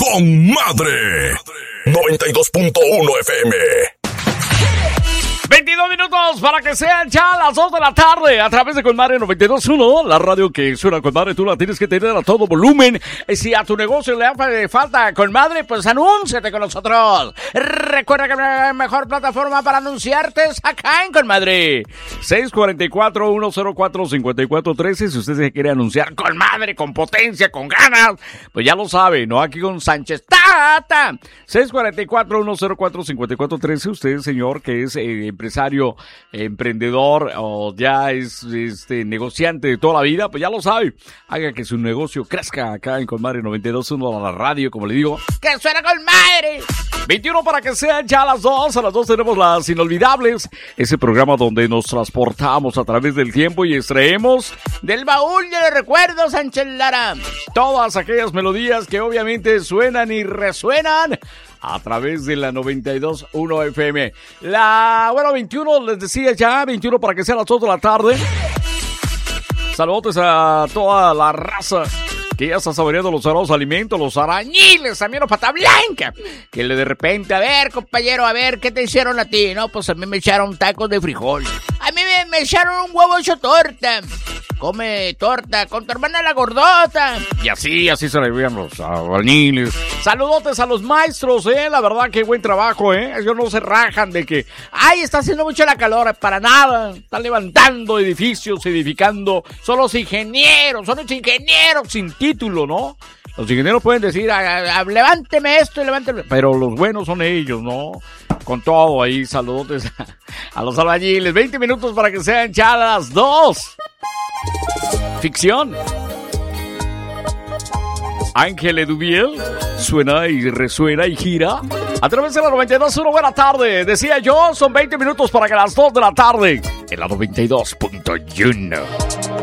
con madre. 92.1 FM. 22 minutos para que sean ya las 2 de la tarde a través de Conmadre 92.1, la radio que suena Conmadre, tú la tienes que tener a todo volumen. Si a tu negocio le hace falta Conmadre, pues anúnciate con nosotros. Recuerda que la mejor plataforma para anunciarte es acá en Conmadre. 644-104-5413, si usted se quiere anunciar Conmadre, con potencia, con ganas, pues ya lo sabe, ¿no? Aquí con Sánchez Tata. 644-104-5413, usted, señor, que es empresario, emprendedor o ya es negociante de toda la vida, pues ya lo sabe. Haga que su negocio crezca acá en Conmadre 92.1 a la radio, como le digo. ¡Que suena Conmadre! 21 para que sean ya las 2. A las 2 tenemos Las Inolvidables, ese programa donde nos transportamos a través del tiempo y extraemos del baúl de los recuerdos, Sánchez Lara, todas aquellas melodías que obviamente suenan y resuenan a través de la 92.1 FM. 21, les decía ya, 21 para que sean las 2 de la tarde. Saludos a toda la raza que ya está saboreando los sagrados alimentos, los arañiles, también los pata blanca. Que de repente, a ver, compañero, a ver, ¿qué te hicieron a ti? No, pues a mí me echaron tacos de frijol. A mí me echaron un huevo hecho torta. Come torta con tu hermana la gordota. Y así se le veían los albañiles. Saludotes a los maestros, la verdad que buen trabajo, ellos no se rajan de que, ay, está haciendo mucho la calor, para nada. Están levantando edificios, edificando. Son los ingenieros sin título, ¿no? Los ingenieros pueden decir, levánteme esto y levánteme, pero los buenos son ellos, ¿no? Con todo ahí, saludotes a los albañiles. 20 minutos para que sean ya las 2. Ficción. Ángel Eduviel suena y resuena y gira a través de la 92.1. Buena tarde, decía yo, son 20 minutos para que las 2 de la tarde en la 92.1.